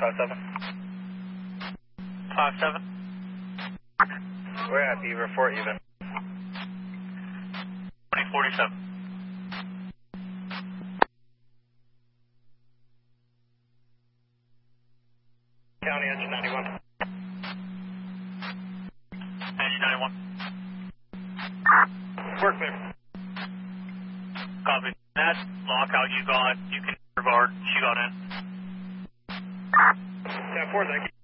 5-7. 5-7. We're at Beaver, Fort even. 2047. County engine 91. Engine 91. Work clear. Copy. That lockout you got, you can guard. She got in. 10-4, thank you.